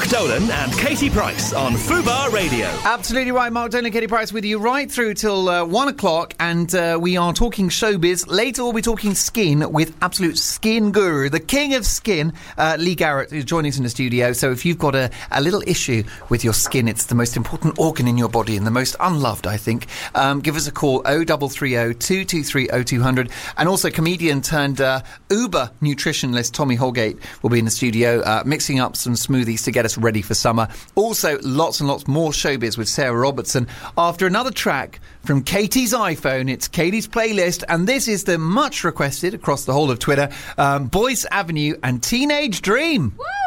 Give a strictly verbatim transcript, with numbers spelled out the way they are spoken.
Dolan and Katie Price on Fubar Radio. Absolutely right, Mark Dolan and Katie Price with you right through till uh, one o'clock, and uh, we are talking showbiz. Later we'll be talking skin with absolute skin guru, the king of skin, uh, Lee Garrett, who's joining us in the studio. So if you've got a, a little issue with your skin, it's the most important organ in your body and the most unloved, I think. Um, give us a call, oh three three oh, two two three, oh two hundred. And also comedian turned uh, Uber nutritionist Tommy Holgate will be in the studio uh, mixing up some smoothies to get us ready for summer. Also, lots and lots more showbiz with Sarah Robertson after another track from Katie's iPhone. It's Katie's playlist, and this is the much requested across the whole of Twitter, um, Boyce Avenue and Teenage Dream. Woo!